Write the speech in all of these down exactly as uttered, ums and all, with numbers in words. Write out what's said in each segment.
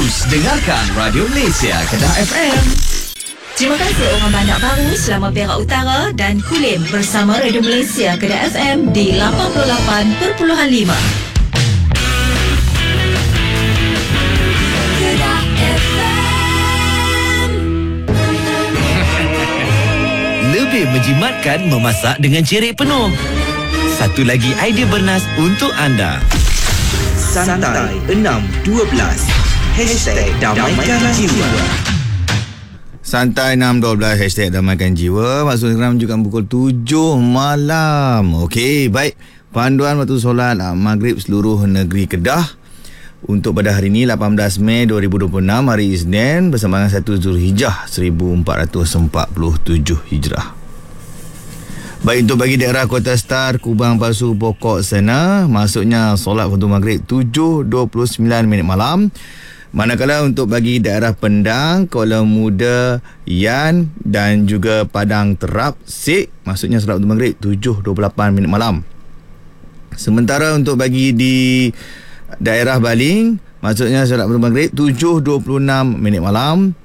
Terus dengarkan Radio Malaysia Kedah F M. Terima kasih orang Bandar Baru, Selama Perak Utara dan Kulim bersama Radio Malaysia Kedah F M di lapan puluh lapan perpuluhan lima. Kedah F M. Lebih menjimatkan memasak dengan cerik penuh. Satu lagi idea bernas untuk anda. Santai enam dua belas Hashtag Damaikan Jiwa. Santai enam dua belas Hashtag Damaikan Jiwa. Maksudnya menunjukkan pukul tujuh malam. Okey, baik. Panduan waktu solat Maghrib seluruh negeri Kedah untuk pada hari ini lapan belas Mei dua ribu dua puluh enam, hari Isnin, bersamaan satu Zulhijjah seribu empat ratus empat puluh tujuh Hijrah. Baik, untuk bagi daerah Kota Star, Kubang, Pasu, Pokok sana, maksudnya solat waktu Maghrib tujuh dua puluh sembilan minit malam. Manakala untuk bagi daerah Pendang, Kuala Muda, Yan dan juga Padang Terap, Sik, maksudnya solat waktu Maghrib tujuh dua puluh lapan minit malam. Sementara untuk bagi di daerah Baling, maksudnya solat waktu Maghrib tujuh dua puluh enam minit malam.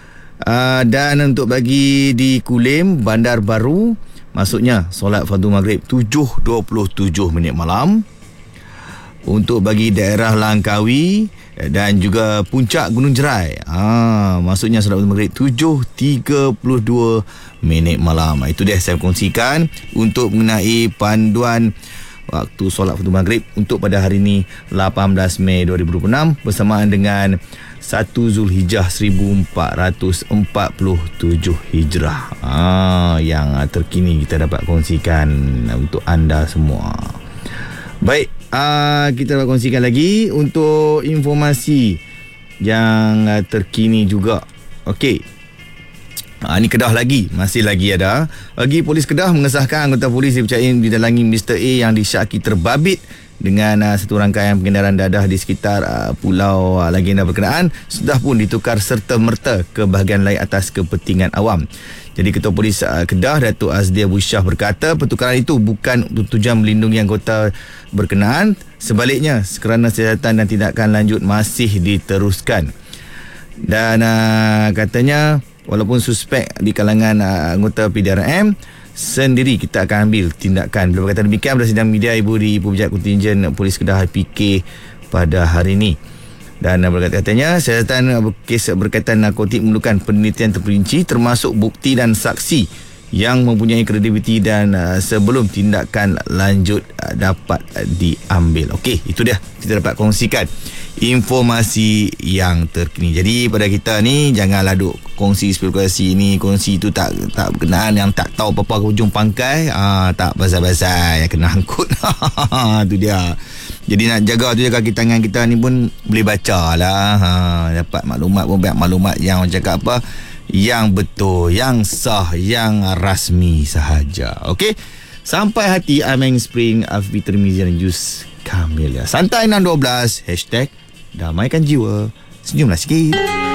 Uh, dan untuk bagi di Kulim, Bandar Baru, maksudnya solat fardu Maghrib tujuh dua puluh tujuh minit malam. Untuk bagi daerah Langkawi dan juga Puncak Gunung Jerai, ha, maksudnya solat fardu Maghrib tujuh tiga puluh dua minit malam. Itu dia saya kongsikan untuk mengenai panduan waktu solat fardu Maghrib untuk pada hari ini lapan belas Mei dua ribu dua puluh enam bersamaan dengan satu Zulhijjah seribu empat ratus empat puluh tujuh Hijrah. Ah, yang terkini kita dapat kongsikan untuk anda semua. Baik, ah, kita dapat kongsikan lagi untuk informasi yang terkini juga. Okey. Ah, ini Kedah lagi, masih lagi ada. Bagi Polis Kedah mengesahkan anggota polis dipercayai didalangi Mister A yang disyaki terbabit dengan uh, satu rangkaian pengendaraan dadah di sekitar uh, pulau uh, legenda berkenaan sudah pun ditukar serta-merta ke bahagian lain atas kepentingan awam. Jadi Ketua Polis uh, Kedah, Datuk Azdi Abu Syah berkata pertukaran itu bukan untuk tujuan melindungi anggota berkenaan, sebaliknya kerana siasatan dan tindakan lanjut masih diteruskan. Dan uh, katanya walaupun suspek di kalangan uh, anggota P D R M sendiri, kita akan ambil tindakan. Bila berkata demikian pada sidang media Ibu di Ibu Pejat Kontingen Polis Kedah P K pada hari ini. Dan berkata-katanya siasatan kes berkaitan narkotik memerlukan penelitian terperinci termasuk bukti dan saksi yang mempunyai kredibiliti dan uh, sebelum tindakan lanjut uh, dapat uh, diambil. Okey, itu dia kita dapat kongsikan informasi yang terkini. Jadi pada kita ni janganlah duk kongsi spekulasi ni, kongsi tu tak tak berkenaan, yang tak tahu apa-apa ke hujung pangkai, ah tak pasal-pasal yang kena angkut. Tu dia. Jadi nak jaga tu, jaga kaki tangan kita ni pun boleh baca lah, ha, dapat maklumat pun banyak maklumat yang orang cakap apa yang betul, yang sah, yang rasmi sahaja. Okey, sampai hati Ameng Spring Afi Termizian Jus Camellia. Santai enam dua belas Hashtag Damaikan Jiwa. Senyumlah sikit.